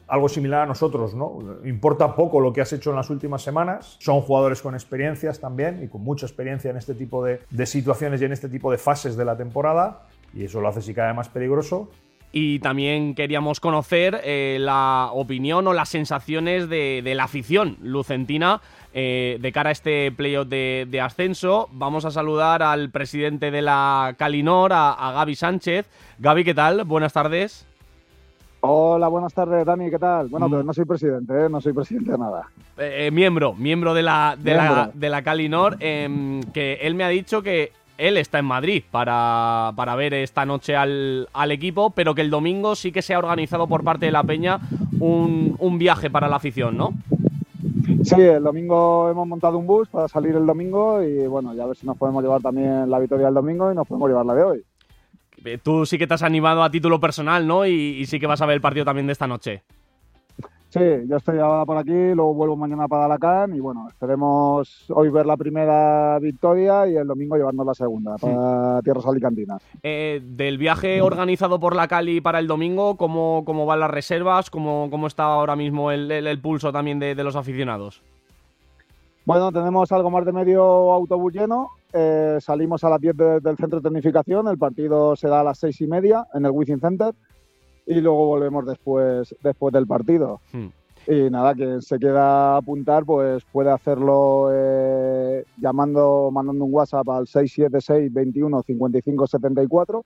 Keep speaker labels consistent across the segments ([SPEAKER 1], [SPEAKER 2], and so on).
[SPEAKER 1] algo similar a nosotros, ¿no? Importa poco lo que has hecho en las últimas semanas. Son jugadores con experiencias también y con mucha experiencia en este tipo de situaciones y en este tipo de fases de la temporada, y eso lo hace sí cada vez más peligroso.
[SPEAKER 2] Y también queríamos conocer la opinión o las sensaciones de la afición lucentina de cara a este playoff de ascenso. Vamos a saludar al presidente de la Calinor, a Gaby Sánchez. Gaby, ¿qué tal? Buenas tardes.
[SPEAKER 3] Hola, buenas tardes, Dani, ¿qué tal? Bueno, pero no soy presidente, no soy presidente de nada.
[SPEAKER 2] Miembro de la Calinor, que él me ha dicho que él está en Madrid para ver esta noche al equipo, pero que el domingo sí que se ha organizado por parte de la Peña un viaje para la afición, ¿no?
[SPEAKER 3] Sí, el domingo hemos montado un bus para salir el domingo y bueno, ya a ver si nos podemos llevar también la victoria del domingo y nos podemos llevar la de hoy.
[SPEAKER 2] Tú sí que te has animado a título personal, ¿no? Y sí que vas a ver el partido también de esta noche.
[SPEAKER 3] Sí, yo estoy ahora por aquí, luego vuelvo mañana para Alacant y bueno, esperemos hoy ver la primera victoria y el domingo llevarnos la segunda para tierras alicantinas.
[SPEAKER 2] Del viaje organizado por la Cali para el domingo, ¿cómo van las reservas? ¿Cómo está ahora mismo el pulso también de los aficionados?
[SPEAKER 3] Bueno, tenemos algo más de medio autobús lleno, salimos a las 10 del centro de tecnificación, el partido se da a las 6:30 en el Wizzing Center. Y luego volvemos después del partido. Y nada, quien se quiera apuntar, pues puede hacerlo mandando un WhatsApp al 676 21 55 74.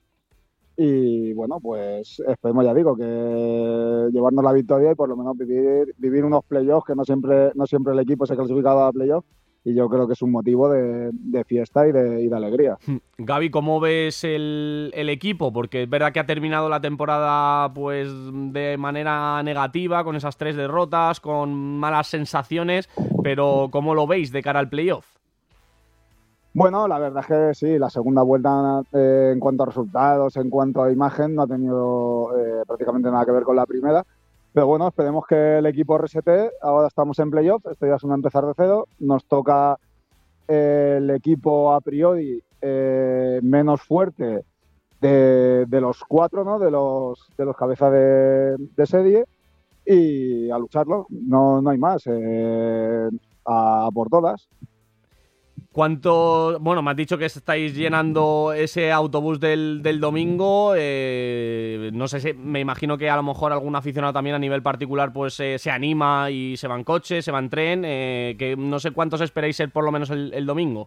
[SPEAKER 3] Y bueno, pues esperemos, ya digo, que llevarnos la victoria y por lo menos vivir unos playoffs, que no siempre el equipo se ha clasificado a playoffs. Y yo creo que es un motivo de fiesta y de alegría.
[SPEAKER 2] Gaby, ¿cómo ves el equipo? Porque es verdad que ha terminado la temporada pues de manera negativa, con esas 3 derrotas, con malas sensaciones, pero ¿cómo lo veis de cara al playoff?
[SPEAKER 3] Bueno, la verdad es que sí, la segunda vuelta en cuanto a resultados, en cuanto a imagen, no ha tenido prácticamente nada que ver con la primera. Pero bueno, esperemos que el equipo resete. Ahora estamos en playoff, esto ya es un empezar de cero. Nos toca el equipo a priori menos fuerte de los 4, ¿no? De los cabezas de serie, y a lucharlo. No hay más. A por todas.
[SPEAKER 2] Bueno, me has dicho que estáis llenando ese autobús del domingo. No sé, me imagino que a lo mejor algún aficionado también a nivel particular pues se anima y se va en coche, se va en tren. Que no sé cuántos esperáis ser por lo menos el domingo.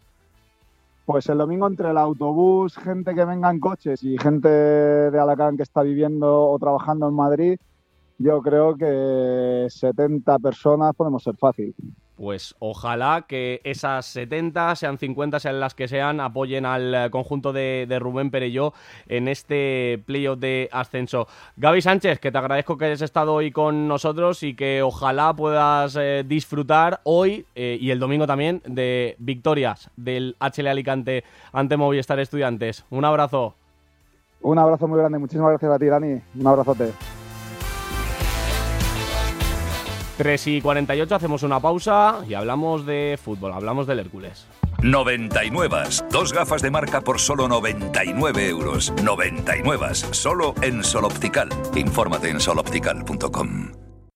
[SPEAKER 3] Pues el domingo, entre el autobús, gente que venga en coches y gente de Alacant que está viviendo o trabajando en Madrid, yo creo que 70 personas podemos ser fácil.
[SPEAKER 2] Pues ojalá que esas 70, sean 50, sean las que sean, apoyen al conjunto de Rubén Perelló en este playoff de ascenso. Gaby Sánchez, que te agradezco que hayas estado hoy con nosotros y que ojalá puedas disfrutar hoy y el domingo también de victorias del HL Alicante ante Movistar Estudiantes. Un abrazo.
[SPEAKER 3] Un abrazo muy grande, muchísimas gracias a ti, Dani. Un abrazote.
[SPEAKER 2] 3:48, hacemos una pausa y hablamos de fútbol, hablamos del Hércules.
[SPEAKER 4] 99, 2 gafas de marca por solo 99 euros. 99, solo en Sol Optical. Infórmate en soloptical.com.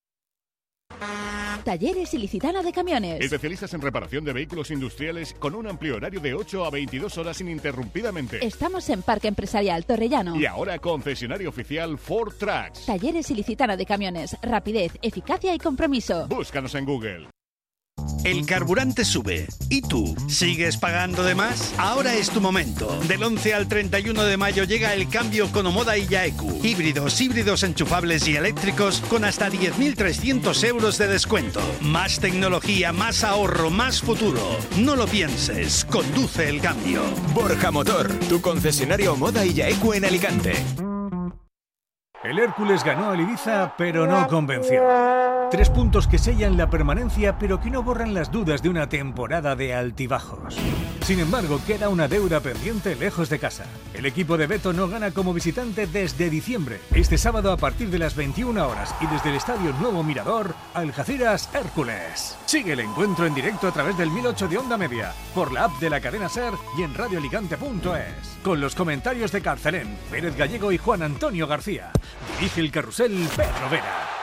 [SPEAKER 5] Talleres Ilicitana de Camiones.
[SPEAKER 6] Especialistas en reparación de vehículos industriales con un amplio horario de 8 a 22 horas ininterrumpidamente.
[SPEAKER 5] Estamos en Parque Empresarial Torrellano.
[SPEAKER 6] Y ahora concesionario oficial Ford Trucks.
[SPEAKER 5] Talleres Ilicitana de Camiones. Rapidez, eficacia y compromiso.
[SPEAKER 6] Búscanos en Google.
[SPEAKER 7] El carburante sube. ¿Y tú? ¿Sigues pagando de más? Ahora es tu momento. Del 11 al 31 de mayo llega el cambio con Omoda y Yaeku. Híbridos enchufables y eléctricos con hasta 10.300 euros de descuento. Más tecnología, más ahorro, más futuro. No lo pienses. Conduce el cambio.
[SPEAKER 8] Borja Motor, tu concesionario Omoda y Yaeku en Alicante.
[SPEAKER 9] El Hércules ganó al Ibiza, pero no convenció. 3 puntos que sellan la permanencia, pero que no borran las dudas de una temporada de altibajos. Sin embargo, queda una deuda pendiente lejos de casa. El equipo de Beto no gana como visitante desde diciembre. Este sábado a partir de las 21 horas y desde el Estadio Nuevo Mirador, Algeciras Hércules. Sigue el encuentro en directo a través del 1008 de Onda Media, por la app de la cadena SER y en radioalicante.es. Con los comentarios de Carcelén, Pérez Gallego y Juan Antonio García. Dirige el carrusel Pedro Vera.